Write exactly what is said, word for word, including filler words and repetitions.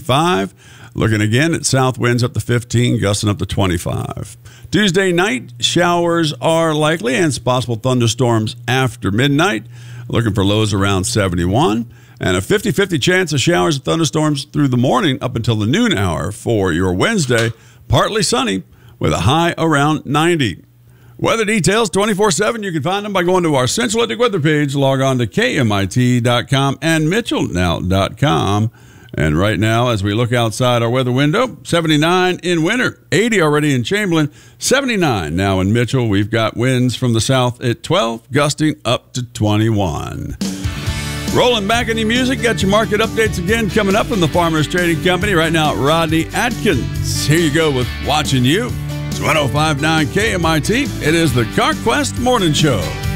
twenty-five. Looking again at south winds up to fifteen, gusting up to twenty-five. Tuesday night, showers are likely and some possible thunderstorms after midnight. Looking for lows around seventy-one. And a fifty-fifty chance of showers and thunderstorms through the morning up until the noon hour for your Wednesday. Partly sunny with a high around ninety. Weather details twenty-four seven. You can find them by going to our Central Atlantic weather page. Log on to K M I T dot com and Mitchell Now dot com. And right now, as we look outside our weather window, seventy-nine in Winter, eighty already in Chamberlain, seventy-nine now in Mitchell. We've got winds from the south at twelve, gusting up to twenty-one. Rolling back any music, got your market updates again coming up from the Farmers Trading Company. Right now, Rodney Atkins. Here you go with Watching You. It's one oh five point nine K M I T. It is the CarQuest Morning Show.